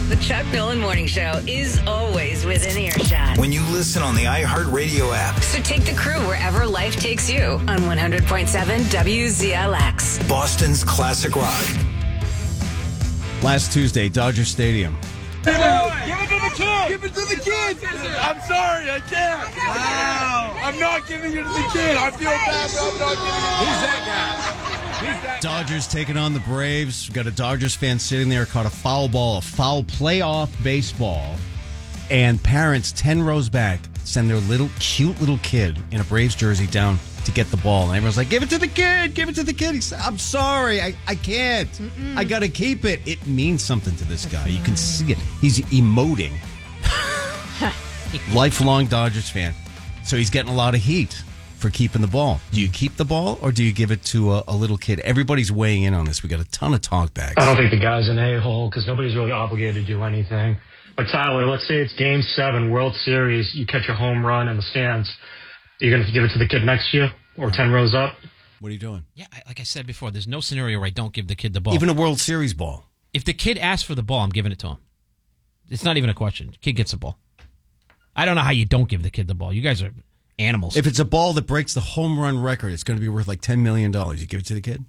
The Chuck Nolan Morning Show is always within earshot. When you listen on the iHeartRadio app. So take the crew wherever life takes you on 100.7 WZLX. Boston's classic rock. Last Tuesday, Dodger Stadium. Give it to the kid! Give it to the kid! I'm sorry, I can't. Wow. I'm not giving it to the kid. I feel bad, but I'm not giving it. Who's that guy? Dodgers taking on the Braves. We've got a Dodgers fan sitting there, caught a foul ball, a foul playoff baseball. And parents 10 rows back send their cute little kid in a Braves jersey down to get the ball. And everyone's like, give it to the kid, give it to the kid. He said, I'm sorry, I can't. I got to keep it. It means something to this guy. You can see it. He's emoting. Lifelong Dodgers fan. So he's getting a lot of heat for keeping the ball. Do you keep the ball or do you give it to a little kid? Everybody's weighing in on this. We got a ton of talkbacks. I don't think the guy's an a-hole because nobody's really obligated to do anything. But Tyler, let's say it's Game 7, World Series, you catch a home run in the stands. Are you going to give it to the kid next to you or 10 rows up? What are you doing? Yeah, like I said before, there's no scenario where I don't give the kid the ball. Even a World Series ball. If the kid asks for the ball, I'm giving it to him. It's not even a question. Kid gets the ball. I don't know how you don't give the kid the ball. You guys are animals. If it's a ball that breaks the home run record, it's going to be worth like $10 million. You give it to the kid?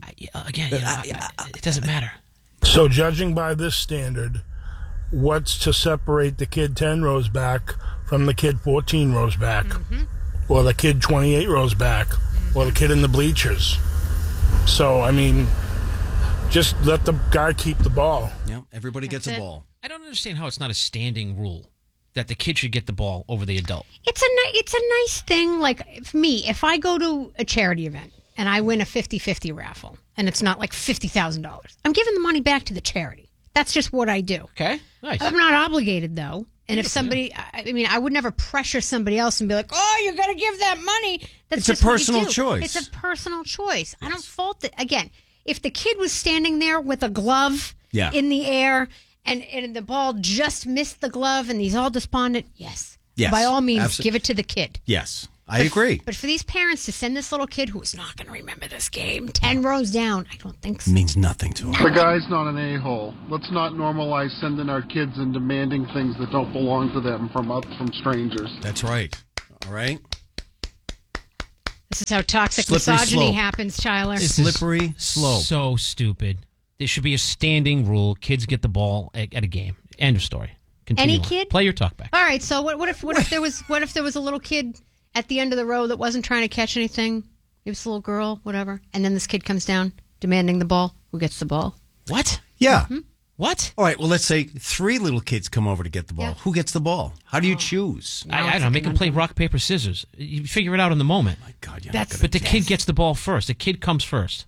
It doesn't matter. So judging by this standard, what's to separate the kid 10 rows back from the kid 14 rows back? Or the kid 28 rows back? Or the kid in the bleachers? So, I mean, just let the guy keep the ball. Yeah, everybody gets a ball. I don't understand how it's not a standing rule that the kid should get the ball over the adult. It's a nice thing. Like, for me, if I go to a charity event and I win a 50-50 raffle and it's not like $50,000, I'm giving the money back to the charity. That's just what I do. Okay, nice. I'm not obligated, though. And if somebody, I would never pressure somebody else and be like, oh, you got to give that money. That's It's a personal choice. It's a personal choice. I don't fault it. Again, if the kid was standing there with a glove in the air and the ball just missed the glove and he's all despondent, yes. By all means, give it to the kid. Yes, I agree. But for these parents to send this little kid who is not going to remember this game 10 rows down, I don't think so. It means nothing to him. The guy's not an a-hole. Let's not normalize sending our kids and demanding things that don't belong to them from strangers. That's right. All right? This is how toxic Slippery misogyny slope. happens, Tyler. Slippery slope. So stupid. There should be a standing rule. Kids get the ball at a game. End of story. Continue Any on. kid? Play your talk back. All right, so what if there was a little kid at the end of the row that wasn't trying to catch anything? It was a little girl, whatever. And then this kid comes down demanding the ball. Who gets the ball? What? Yeah. What? All right, well, let's say 3 little kids come over to get the ball. Yeah. Don't Who gets the ball? How do you choose? I don't know. Make them play rock, paper, scissors. You figure it out in the moment. My God, you're But the kid gets the ball first. The kid comes first.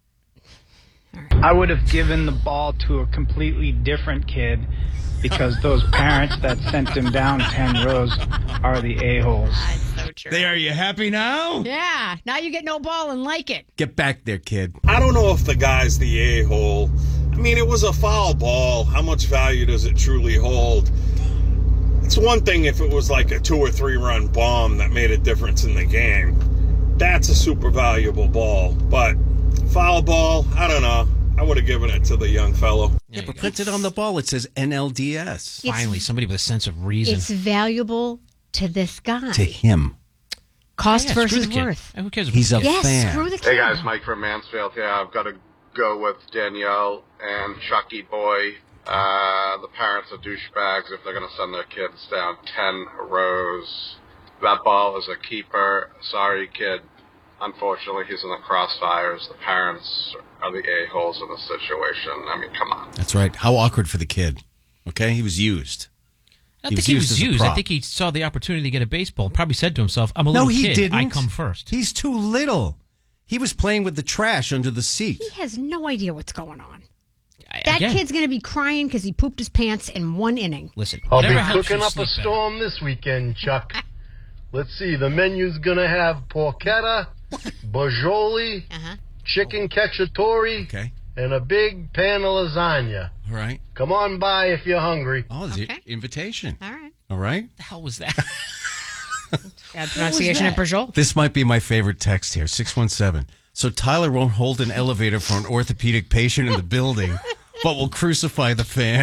I would have given the ball to a completely different kid because those parents that sent him down 10 rows are the a-holes. So true. There, are you happy now? Yeah, now you get no ball and like it. Get back there, kid. I don't know if the guy's the a-hole. I mean, it was a foul ball. How much value does it truly hold? It's one thing if it was like a 2 or 3 run bomb that made a difference in the game. That's a super valuable ball. But foul ball, I don't know. I would have given it to the young fellow. Yeah, but printed on the ball, it says NLDS. Finally, somebody with a sense of reason. It's valuable to this guy. To him. Cost Screw versus the kid. worth. Who cares about He's the a kid? Yes, fan. screw the kid. Hey guys, Mike from Mansfield here. I've got to go with Danielle and Chucky Boy. The parents are douchebags if they're going to send their kids down 10 rows. That ball is a keeper. Sorry, kid. Unfortunately, he's in the crossfires. The parents are the a-holes in the situation. I mean, come on. That's right. How awkward for the kid. Okay? He was used. I don't think he was as a used. I prop. think he saw the opportunity to get a baseball. Probably said to himself, I'm a little No, he kid. didn't. I come first. He's too little. He was playing with the trash under the seat. He has no idea what's going on. I That get it. kid's going to be crying because he pooped his pants in 1 inning. Listen, I'll be whatever helps cooking you up a sleep better. storm this weekend, Chuck. Let's see. The menu's going to have porchetta, bajoli, chicken cacciatore, Okay. and a big pan of lasagna. All right. Come on by if you're hungry. Oh, there's Okay. an invitation. All right. All right. What the hell was that? Bad pronunciation of Peugeot. This might be my favorite text here, 617. So Tyler won't hold an elevator for an orthopedic patient in the building, but will crucify the fan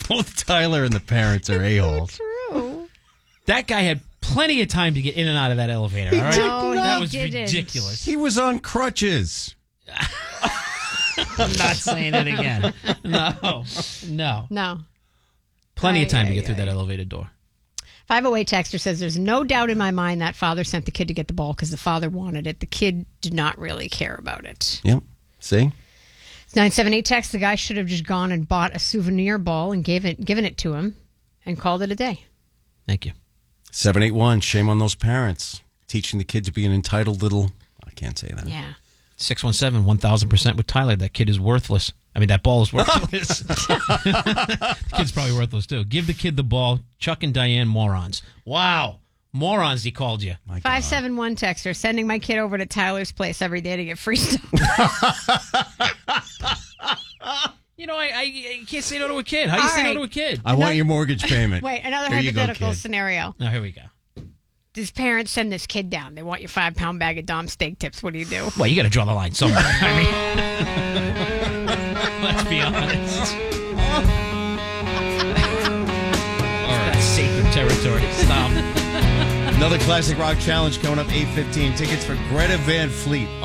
Both Tyler and the parents are a-holes. True. That guy had plenty of time to get in and out of that elevator. All right? No, that he was didn't. ridiculous. He was on crutches. I'm not saying it again. No. Plenty of time to get through that elevated door. 508 texter says, there's no doubt in my mind that father sent the kid to get the ball because the father wanted it. The kid did not really care about it. Yep. See? 978 text, the guy should have just gone and bought a souvenir ball and given it to him and called it a day. Thank you. 781, shame on those parents. Teaching the kid to be an entitled little... I can't say that. Yeah. 617, 1,000% with Tyler. That kid is worthless. I mean, that ball is worthless. The kid's probably worthless, too. Give the kid the ball. Chuck and Diane, morons. Wow. Morons, he called you. 571 texter, sending my kid over to Tyler's place every day to get free stuff. You know, I can't say no to a kid. How do you say no to a kid? I want your mortgage payment. Wait, another Here you go, hypothetical kid. scenario. Now, here we go. These parents send this kid down. They want your 5-pound bag of Dom steak tips. What do you do? Well, you got to draw the line somewhere. I mean, let's be honest. That's sacred territory. Stop. Another Classic Rock Challenge coming up 8:15. Tickets for Greta Van Fleet.